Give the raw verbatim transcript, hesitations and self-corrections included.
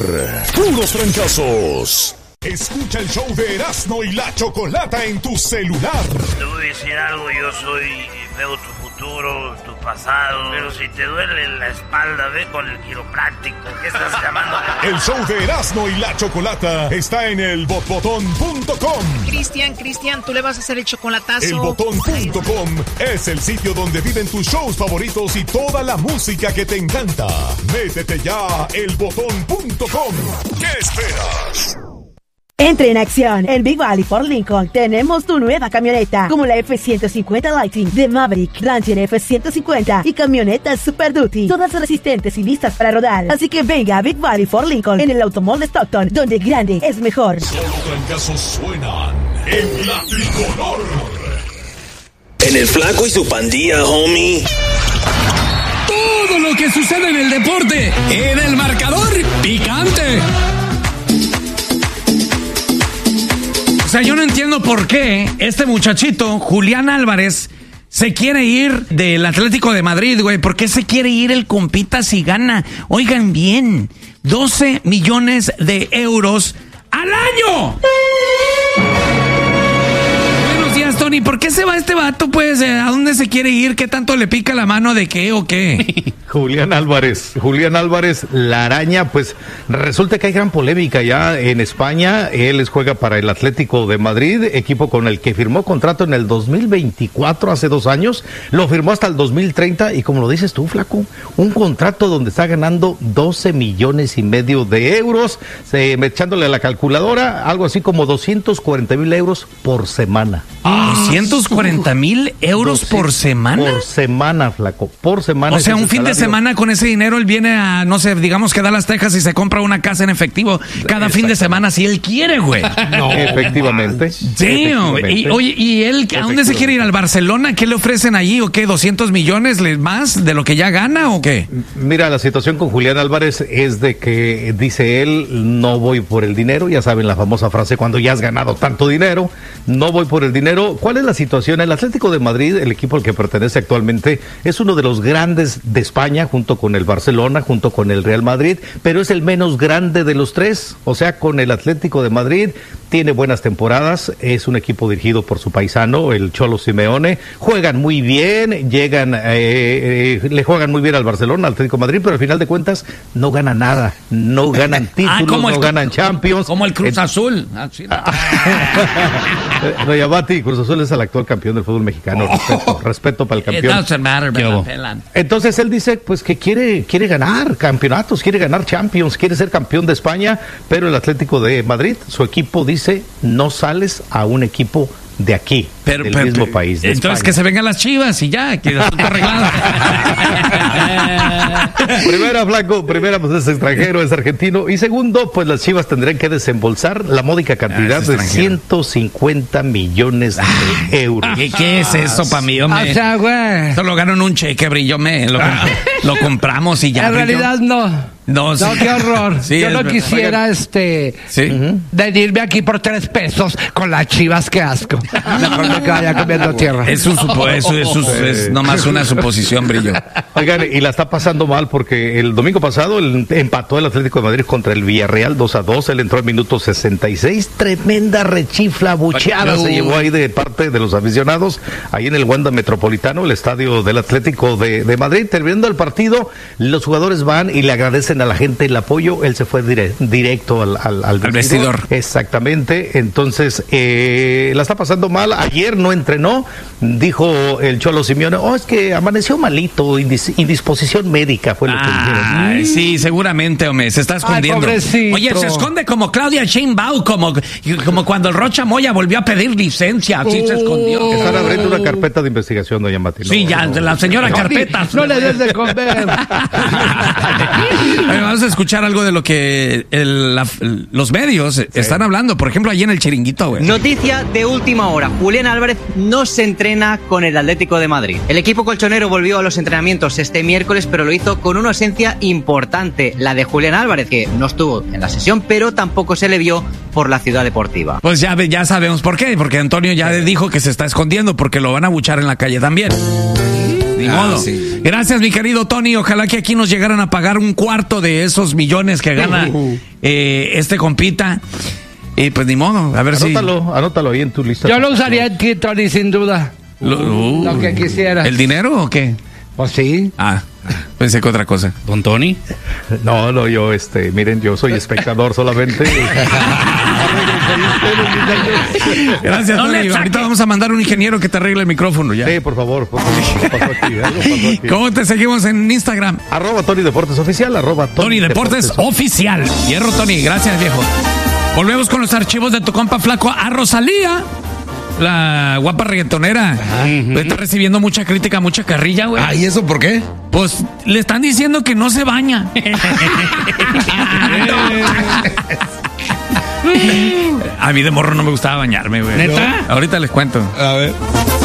Puros trancazos. Escucha el show de Erasmo y la Chocolata en tu celular. Te voy a decir algo, yo soy, veo tu futuro, tu pasado, pero si te duele la espalda, ve con el quiropráctico. ¿Qué estás llamando? El show de Erasmo y la Chocolata está en el botbotón punto com. Cristian, Cristian, tú le vas a hacer el chocolatazo. El botón punto com es el sitio donde viven tus shows favoritos y toda la música que te encanta. Métete ya a el botón punto com. ¿Qué esperas? Entre en acción. En Big Valley Ford Lincoln tenemos tu nueva camioneta, como la F ciento cincuenta Lightning de Maverick, Ranger F ciento cincuenta y camionetas Super Duty, todas resistentes y listas para rodar. Así que venga a Big Valley Ford Lincoln en el Automall de Stockton, donde grande es mejor. Solo trancazos suenan en la tricolor. En el Flaco y su pandilla, homie. Todo lo que sucede en el deporte, en el marcador picante. O sea, yo no entiendo por qué este muchachito, Julián Álvarez, se quiere ir del Atlético de Madrid, güey. ¿Por qué se quiere ir el compita si gana? Oigan bien, doce millones de euros al año. Buenos días, Tony. ¿Por qué se va este vato, pues? ¿A dónde se quiere ir? ¿Qué tanto le pica la mano de qué o qué? Julián Álvarez, Julián Álvarez, la araña, pues resulta que hay gran polémica ya en España. Él juega para el Atlético de Madrid, equipo con el que firmó contrato en el dos mil veinticuatro, hace dos años, lo firmó hasta el dos mil treinta y como lo dices tú, Flaco, un contrato donde está ganando doce millones y medio de euros, eh, echándole a la calculadora, algo así como doscientos cuarenta mil euros por semana. ¿doscientos cuarenta mil euros por semana? Por semana, Flaco, por semana. O sea, un fin de semana con ese dinero él viene a, no sé, digamos que da Las Tejas y se compra una casa en efectivo cada fin de semana si él quiere, güey. No, efectivamente. Damn. Y, oye, ¿y él a dónde se quiere ir? ¿Al Barcelona? ¿Qué le ofrecen allí? ¿O qué? ¿doscientos millones más de lo que ya gana o qué? Mira, la situación con Julián Álvarez es de que, dice él, no voy por el dinero. Ya saben la famosa frase, cuando ya has ganado tanto dinero, no voy por el dinero. ¿Cuál es la situación? El Atlético de Madrid, el equipo al que pertenece actualmente, es uno de los grandes de España, junto con el Barcelona, junto con el Real Madrid, pero es el menos grande de los tres. O sea, con el Atlético de Madrid tiene buenas temporadas, es un equipo dirigido por su paisano, el Cholo Simeone, juegan muy bien, llegan, eh, eh, le juegan muy bien al Barcelona, al Atlético de Madrid, pero al final de cuentas no ganan nada, no ganan títulos, ah, no el, ganan Champions. Como el Cruz Azul. Rayabati, Cruz Azul es el actual campeón del fútbol mexicano, respeto, respeto para el campeón. Entonces él dice pues que quiere, quiere ganar campeonatos, quiere ganar Champions, quiere ser campeón de España, pero el Atlético de Madrid, su equipo dice, no sales a un equipo de aquí, pero, del pero, mismo país. De entonces España. Que se vengan las Chivas y ya, que está arreglado. Primera, Flaco, primera, pues es extranjero, es argentino. Y segundo, pues las Chivas tendrán que desembolsar la módica cantidad ah, de ciento cincuenta millones de euros. ¿Qué, qué es eso para mí, hombre? O sea, güey. Eso lo gano en un cheque, brillo, me lo, lo compramos y ya. En realidad no. No, sí. No, qué horror. Sí, Yo no es, quisiera, oigan, este, ¿sí? uh-huh. venirme aquí por tres pesos con las Chivas, qué asco. Mejor me vaya comiendo tierra. Es un supo, eso, eso, eso es nomás una suposición, Brillo. Oigan, y la está pasando mal porque el domingo pasado el, empató el Atlético de Madrid contra el Villarreal dos a dos. Él entró en minuto sesenta y seis. Tremenda rechifla, bucheada se llevó ahí de parte de los aficionados, ahí en el Wanda Metropolitano, el estadio del Atlético de, de Madrid. Terminando el partido, los jugadores van y le agradecen a la gente el apoyo. Él se fue dire, directo al, al, al, al vestidor. Exactamente. Entonces, eh, la está pasando mal. Ayer no entrenó. Dijo el Cholo Simeone, oh, es que amaneció malito, indis, indisposición médica, fue lo que dijeron. Ay, sí, seguramente, hombre, se está escondiendo. Ay, oye, se esconde como Claudia Sheinbaum, como, como cuando el Rocha Moya volvió a pedir licencia, así uh, se escondió. Están abriendo una carpeta de investigación, doña Mati. Sí, no, ya, no, la señora no, Carpetas. No le des de comer. Vamos a escuchar algo de lo que el, la, los medios sí. están hablando. Por ejemplo, allí en el Chiringuito, güey. Noticia de última hora. Julián Álvarez no se entrena con el Atlético de Madrid. El equipo colchonero volvió a los entrenamientos este miércoles, pero lo hizo con una ausencia importante, la de Julián Álvarez, que no estuvo en la sesión, pero tampoco se le vio por la ciudad deportiva. Pues ya, ya sabemos por qué, porque Antonio ya dijo que se está escondiendo, porque lo van a buchar en la calle también. Ni Ah, modo. sí. Gracias, mi querido Tony. Ojalá que aquí nos llegaran a pagar un cuarto de esos millones que gana eh, este compita. Y pues ni modo, a ver Anótalo, si... anótalo ahí en tu lista. Yo lo usaría aquí, Tony, sin duda. Lo, uh, Lo que quisiera. ¿El dinero o qué? Pues sí. Ah, pensé que otra cosa. Don Tony. No, no, yo, este, miren, yo soy espectador solamente. Gracias, No Tony. le saque. Ahorita vamos a mandar un ingeniero que te arregle el micrófono ya. Sí, por favor, por favor. Algo pasó aquí, algo pasó aquí. ¿Cómo te seguimos en Instagram? Arroba Tony Deportes Oficial, arroba Tony, Tony Deportes, Oficial. Hierro, Tony. Gracias, viejo. Volvemos con los archivos de tu compa flaco a Rosalía, la guapa reggaetonera. Está recibiendo mucha crítica, mucha carrilla, güey. Ah, ¿y eso por qué? Pues le están diciendo que no se baña. A mí de morro no me gustaba bañarme, güey. ¿Neta? Ahorita les cuento. A ver.